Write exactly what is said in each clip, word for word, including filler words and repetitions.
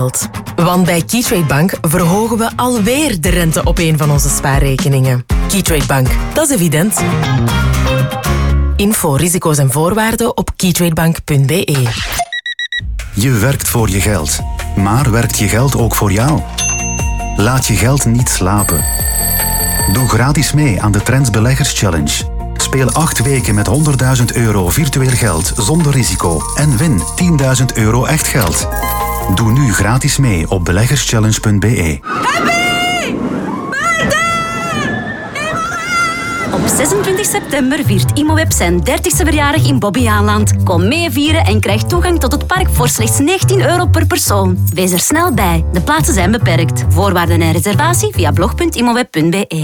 Want bij Keytrade Bank verhogen we alweer de rente op een van onze spaarrekeningen. Keytrade Bank, dat is evident. Info, risico's en voorwaarden op keytradebank punt b e. Je werkt voor je geld, maar werkt je geld ook voor jou? Laat je geld niet slapen. Doe gratis mee aan de Trends Beleggers Challenge. Speel acht weken met honderdduizend euro virtueel geld zonder risico en win tienduizend euro echt geld. Doe nu gratis mee op beleggerschallenge punt b e. Happy! Op zesentwintig september viert Imoweb zijn dertigste verjaardag in Bobbejaanland. Kom mee vieren en krijg toegang tot het park voor slechts negentien euro per persoon. Wees er snel bij. De plaatsen zijn beperkt. Voorwaarden en reservatie via blog punt imoweb punt b e.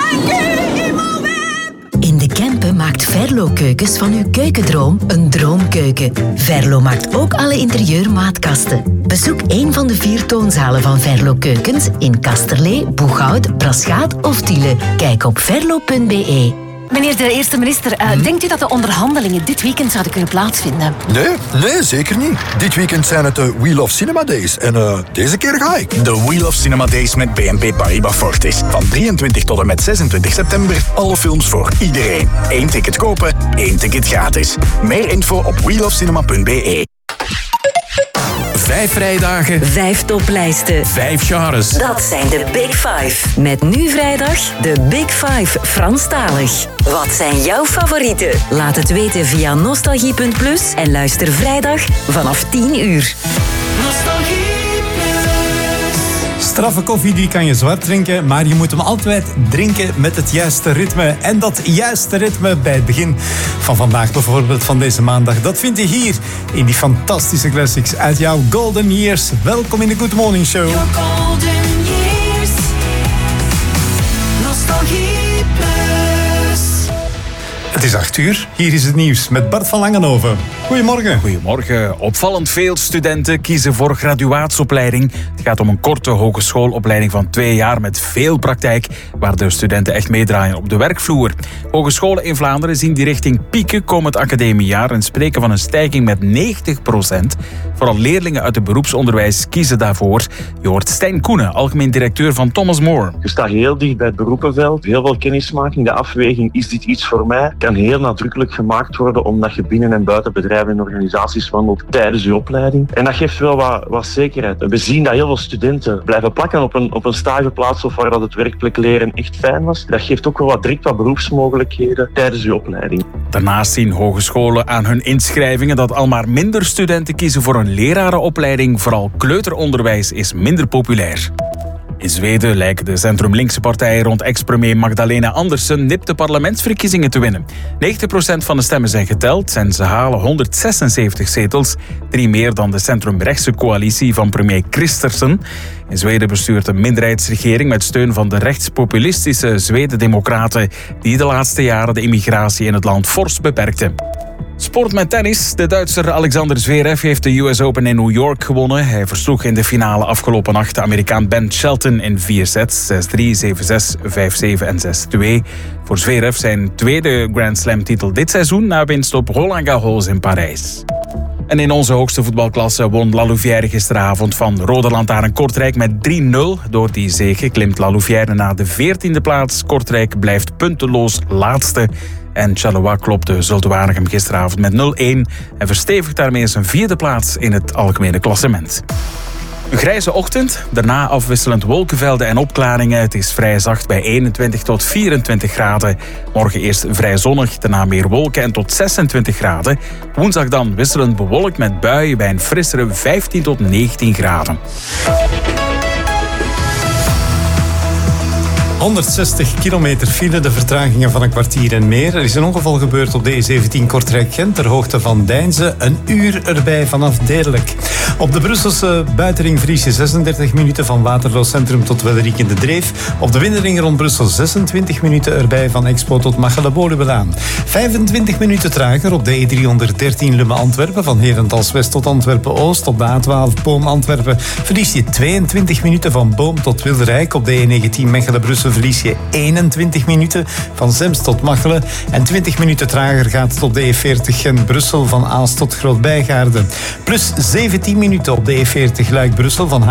In de Kempen maakt Verlo Keukens van uw keukendroom een droomkeuken. Verlo maakt ook alle interieurmaatkasten. Bezoek een van de vier toonzalen van Verlo Keukens in Kasterlee, Boeghout, Braschaat of Tiele. Kijk op verlo punt b e. Meneer de eerste minister, uh, hmm? denkt u dat de onderhandelingen dit weekend zouden kunnen plaatsvinden? Nee, nee, zeker niet. Dit weekend zijn het de Wheel of Cinema Days. En uh, deze keer ga ik. De Wheel of Cinema Days met B N P Paribas Fortis. Van drieëntwintig tot en met zesentwintig september. Alle films voor iedereen. Eén ticket kopen, één ticket gratis. Meer info op wheel of cinema punt b e. Vijf vrijdagen. Vijf toplijsten. Vijf genres. Dat zijn de Big Five. Met nu vrijdag de Big Five Franstalig. Wat zijn jouw favorieten? Laat het weten via nostalgie punt plus en luister vrijdag vanaf tien uur. Nostalgie plus. Straffe koffie die kan je zwart drinken, maar je moet hem altijd drinken met het juiste ritme. En dat juiste ritme bij het begin van vandaag, bijvoorbeeld van deze maandag, dat vind je hier in die fantastische classics uit jouw Golden Years. Welkom in de Good Morning Show. Your Golden Years. Nostalgie plus. Het is acht uur, hier is het nieuws met Bart van Langenhoven. Goedemorgen. Goedemorgen. Opvallend veel studenten kiezen voor graduaatsopleiding. Het gaat om een korte hogeschoolopleiding van twee jaar met veel praktijk, waar de studenten echt meedraaien op de werkvloer. Hogescholen in Vlaanderen zien die richting pieken komend academiejaar en spreken van een stijging met negentig procent. Vooral leerlingen uit het beroepsonderwijs kiezen daarvoor. Je hoort Stijn Koenen, algemeen directeur van Thomas More. Je staat heel dicht bij het beroepenveld, heel veel kennismaking. De afweging, is dit iets voor mij, kan heel nadrukkelijk gemaakt worden omdat je binnen en buiten bedrijven en organisaties wandelt tijdens je opleiding. En dat geeft wel wat, wat zekerheid. We zien dat heel veel studenten blijven plakken op een, op een stageplaats of waar dat het werkplek leren echt fijn was. Dat geeft ook wel wat direct wat beroepsmogelijkheden tijdens je opleiding. Daarnaast zien hogescholen aan hun inschrijvingen dat al maar minder studenten kiezen voor een lerarenopleiding. Vooral kleuteronderwijs is minder populair. In Zweden lijken de centrum-linkse partijen rond ex-premier Magdalena Andersson nipte parlementsverkiezingen te winnen. negentig procent van de stemmen zijn geteld en ze halen honderdzesenzeventig zetels, drie meer dan de centrum-rechtse coalitie van premier Kristersson. In Zweden bestuurt een minderheidsregering met steun van de rechtspopulistische Zweden-democraten die de laatste jaren de immigratie in het land fors beperkten. Sport met tennis. De Duitser Alexander Zverev heeft de U S Open in New York gewonnen. Hij versloeg in de finale afgelopen nacht de Amerikaan Ben Shelton in vier sets. zes drie, zeven zes, vijf zeven en zes twee. Voor Zverev zijn tweede Grand Slam titel dit seizoen na winst op Roland Garros in Parijs. En in onze hoogste voetbalklasse won La Louvière gisteravond van Rode Lantaarn Kortrijk met drie nul. Door die zege klimt La Louvière naar de veertiende plaats. Kortrijk blijft punteloos laatste. En Charleroi klopte Zulte Waregem gisteravond met nul een en verstevigt daarmee zijn vierde plaats in het algemene klassement. Een grijze ochtend, daarna afwisselend wolkenvelden en opklaringen. Het is vrij zacht bij eenentwintig tot vierentwintig graden. Morgen eerst vrij zonnig, daarna meer wolken en tot zesentwintig graden. Woensdag dan wisselend bewolkt met buien bij een frissere vijftien tot negentien graden. honderdzestig kilometer file, de vertragingen van een kwartier en meer. Er is een ongeval gebeurd op de E zeventien Kortrijk-Gent ter hoogte van Deinze. Een uur erbij vanaf Dedelijk. Op de Brusselse buitenring verlies je zesendertig minuten van Waterloo Centrum tot Wellerik in de Dreef. Op de binnenring rond Brussel zesentwintig minuten erbij van Expo tot Machelen-Bodemlaan. vijfentwintig minuten trager op de E driehonderddertien Lummen-Antwerpen van Herentals-West tot Antwerpen-Oost. Op de A twaalf Boom-Antwerpen verlies je tweeëntwintig minuten van Boom tot Wilrijk. Op de E negentien Mechelen-Brussel Antwerpen verlies je eenentwintig minuten. Van Zems tot Machelen. En twintig minuten trager gaat het op de E veertig Gent-Brussel van Aalst tot Groot-Bijgaarden. Plus zeventien minuten op de E veertig Luik-Brussel van